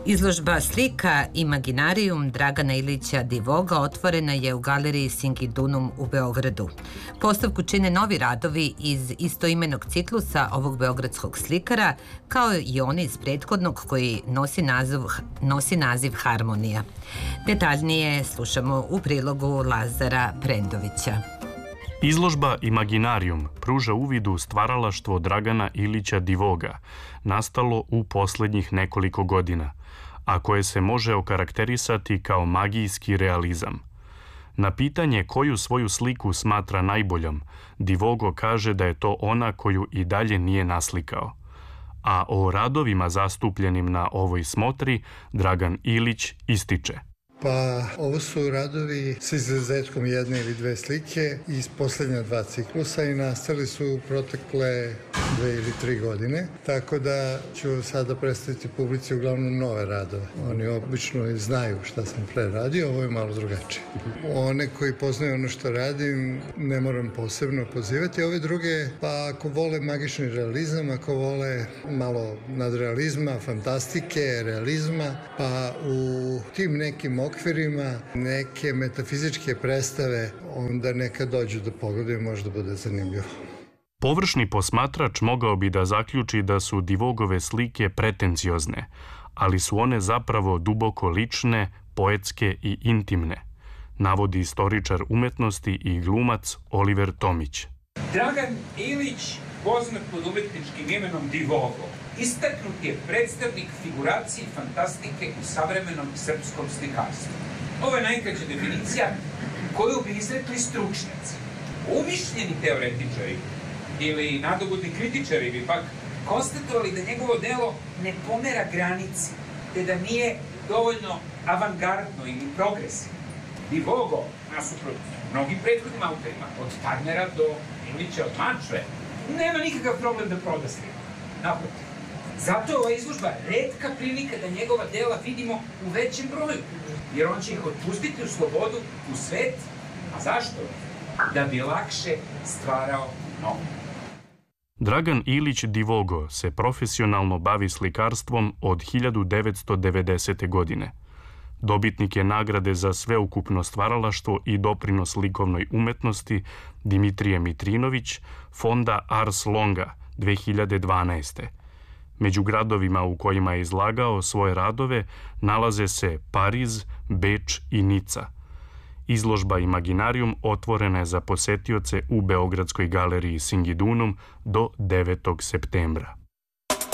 Izložba slika Imaginarium Dragana Ilića Divoga otvorena je u galeriji Singidunum u Beogradu. Postavku čine novi radovi iz istoimenog ciklusa ovog beogradskog slikara, kao i oni iz prethodnog koji nosi naziv Harmonija. Detaljnije slušamo u prilogu Lazara Prendovića. Izložba Imaginarium pruža uvid u stvaralaštvo Dragana Ilića Divoga, nastalo u poslednjih nekoliko godina, a koje se može okarakterisati kao magijski realizam. Na pitanje koju svoju sliku smatra najboljom, Divogo kaže da je to ona koju i dalje nije naslikao. A o radovima zastupljenim na ovoj smotri Dragan Ilić ističe. Pa ovo su radovi s izuzetkom jedne ili dve slike iz poslednja dva ciklusa i nastali su protekle 2 ili 3 godine, tako da ću sada predstaviti publici uglavnom nove radove. Oni obično znaju šta sam pre radio, ovo je malo drugačije. One koji poznaju ono što radim ne moram posebno pozivati, ove druge, pa ako vole magični realizam, ako vole malo nadrealizma, fantastike, realizma, pa u tim nekim okvirima neke metafizičke predstave, onda neka dođu da pogledaju, možda bude zanimljivo. Površni posmatrač mogao bi da zaključi da su Divogove slike pretenciozne, ali su one zapravo duboko lične, poetske i intimne, navodi istoričar umetnosti i glumac Oliver Tomić. Dragan Ilić, poznat pod umetničkim imenom Divogo, istaknut je predstavnik figuracije i fantastike u savremenom srpskom slikarstvu. Ovo je najkraća definicija koju bi izrekli stručnjaci. Umišljeni teoretičari ili nadobudni kritičari bi pak konstatovali da njegovo delo ne pomera granici, te da nije dovoljno avangardno ili progresivno. Divogo, nasuprot mnogim prethodnim autorima, od Tarnera do Ilića od Mačve, nema nikakav problem da proda sliku. Naprotiv. Zato je ova izložba retka prilika da njegova dela vidimo u većem broju, jer on će ih otpustiti u slobodu, u svet. A zašto? Da bi lakše stvarao novo. Dragan Ilić Divogo se profesionalno bavi slikarstvom od 1990. godine. Dobitnik je nagrade za sveukupno stvaralaštvo i doprinos likovnoj umetnosti Dimitrije Mitrinović, fonda Ars Longa 2012. Među gradovima u kojima je izlagao svoje radove nalaze se Pariz, Beč i Nica. Izložba Imaginarium otvorena je za posetioce u Beogradskoj galeriji Singidunum do 9. septembra.